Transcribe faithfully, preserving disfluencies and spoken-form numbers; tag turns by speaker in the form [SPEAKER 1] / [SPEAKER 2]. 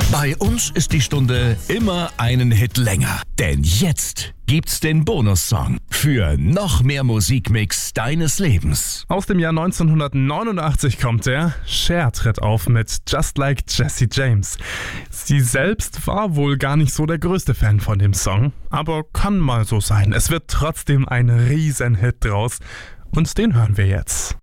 [SPEAKER 1] Bei uns ist die Stunde immer einen Hit länger. Denn jetzt gibt's den Bonussong für noch mehr Musikmix deines Lebens.
[SPEAKER 2] Aus dem Jahr neunzehnhundertneunundachtzig kommt er. Cher tritt auf mit Just Like Jessie James. Sie selbst war wohl gar nicht so der größte Fan von dem Song, aber kann mal so sein. Es wird trotzdem ein Riesenhit draus und den hören wir jetzt.